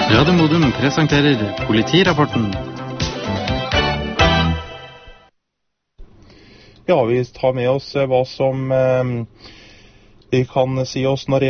Radio Modum presenterer Politirapporten. Ja, vi tar med oss hva som vi kan si oss når det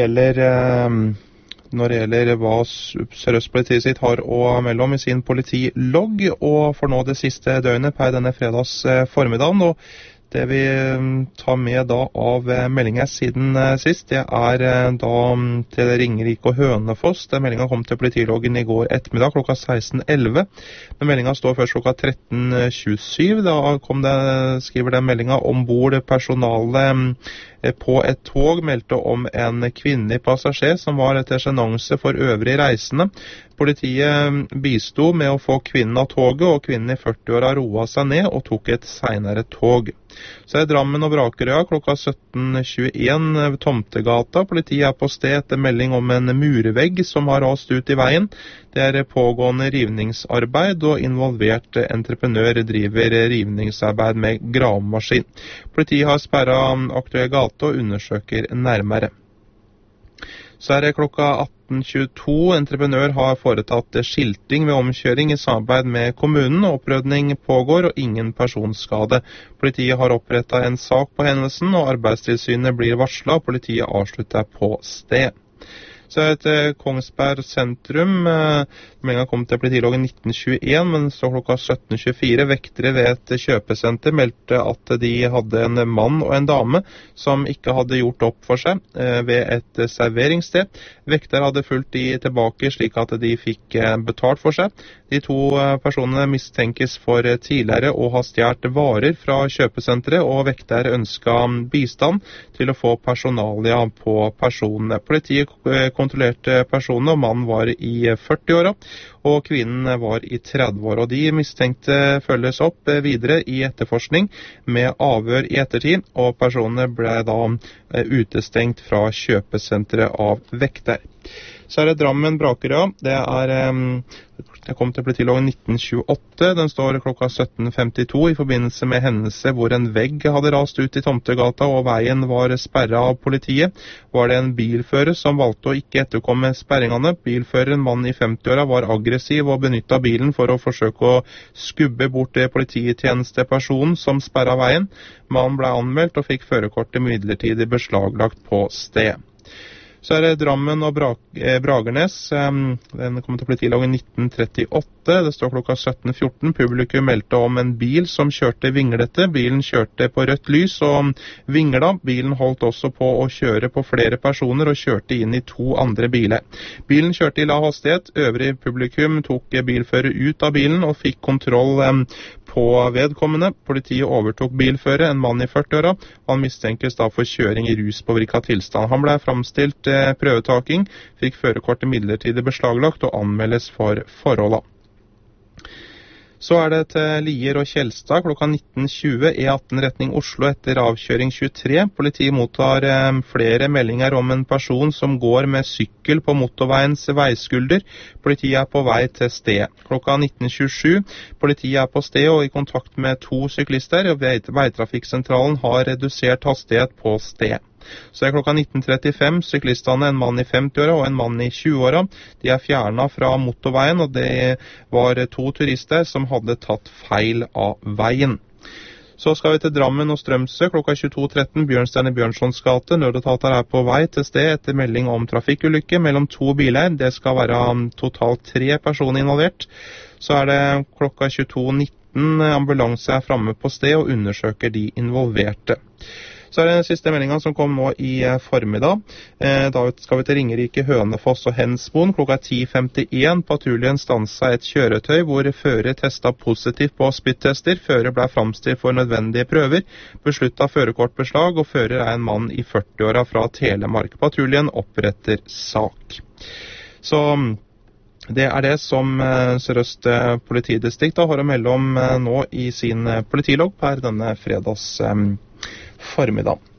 gjelder hva Sør-Øst politiet sitt har å melde om i sin politilogg, og for nå det siste døgnet per denne fredags formiddagen. Og det vi tar med da av meldinger siden sist, det er da til Ringerike og Hønefoss. Den meldingen kom til politiloggen i går ettermiddag klokka 16.11. Men meldingen står først klokka 13.27. Da skriver den meldingen ombord personalet på et tog meldte om en kvinnelig passasjer som var til sjenanse for øvrige reisende. Politiet bisto med å få kvinnen av toget, og kvinnen i 40-åra roet seg ned og tok et senere tog. Så er Drammen og Brakerøya klokka 17.21 Tomtegata. Politiet er på sted etter melding om en murvegg som har rast ut i veien. Det er pågående rivningsarbeid, og involvert entreprenør driver rivningsarbeid med gravemaskin. Politiet har sperret aktuell gate og undersøker nærmere. Så er det klokka 18.22. Entreprenør har foretatt skilting ved omkjøring i samarbeid med kommunen. Opprydning pågår og ingen personskade. Politiet har opprettet en sak på hendelsen, og Arbeidstilsynet blir varslet. Politiet avslutter på sted. Så er det Kongsberg sentrum. Meldingen kom til politiloggen 1921, men så klokka 17.24 vektere ved et kjøpesenter meldte at de hadde en mann og en dame som ikke hadde gjort opp for seg ved et serveringssted. Vekter hadde fulgt de tilbake slik at de fikk betalt for seg. De to personene mistenkes for tidligere å ha stjålet varer fra kjøpesenteret, og vekter ønsket bistand til å få personalia på personene. Politiet kontrollerte personene, og mannen var i 40-åra, og kvinnen var i 30-åra. De mistenkte følges opp videre i etterforskning med avhør i ettertid, og personene ble da utestengt fra kjøpesenteret av vekter. Så er det Drammen Brakerøya. Det kom til politiloggen 1928. Den står klokka 17.52 i forbindelse med hendelse hvor en vegg hadde rast ut i Tomtegata og veien var sperret av politiet. Var det en bilfører som valgte å ikke etterkomme sperringene. Bilføreren, mann i 50-åra, var aggressiv og benyttet bilen for å forsøke å skubbe bort polititjenestepersonen som sperret veien. Mannen ble anmeldt og fikk førerkortet midlertidig beslaglagt på sted. Så er det Drammen og Bragernes. Den kom til politiloggen 1938. Det står klokka 17.14. Publikum meldte om en bil som kjørte vinglete. Bilen kjørte på rødt lys og vingla. Bilen holdt også på å kjøre på flere personer og kjørte inn i to andre biler. Bilen kjørte i lav hastighet. Øvrig publikum tok bilfører ut av bilen og fikk kontroll på vedkommende. Politiet overtok bilfører, en mann i 40-åra. Han mistenkes da for kjøring i ruspåvirket tilstand. Han ble framstilt prøvetaking, fikk førerkortet midlertidig beslaglagt og anmeldes for forholda. Så er det til Lier og Kjelstad klokka 19.20 E18 retning Oslo etter avkjøring 23. Politiet mottar flere meldinger om en person som går med sykkel på motorveiens veiskulder. Politiet er på vei til sted. Klokka 19.27. Politiet er på sted og i kontakt med to syklister, og veitrafikksentralen har redusert hastighet på sted. Så er klokka 19.35 syklistene, en mann i 50-åra og en mann i 20-åra. De er fjernet fra motorveien, og det var to turister som hadde tatt feil av veien. Så skal vi til Drammen og Strømsø klokka 22.13, Bjørnstein i Bjørnsons gate. Nødetater er på vei til sted etter melding om trafikkulykke mellom to biler. Det skal være totalt 3 personer involvert. Så er det klokka 22.19, ambulanse er fremme på sted og undersøker de involverte. Så er det den siste meldingen som kom nå i formiddag. Da skal vi til Ringerike, Hønefoss og Hensmoen. Klokka 10.51 patruljen stanset et kjøretøy hvor fører testet positivt på spyttester. Fører ble framstilt for nødvendige prøver. Besluttet førerkortbeslag, og fører er en mann i 40-åra fra Telemark. Patruljen oppretter sak. Så det er det som Sør-Øst politidistrikt har å melde om nå i sin politilogg per denne fredags formiddag.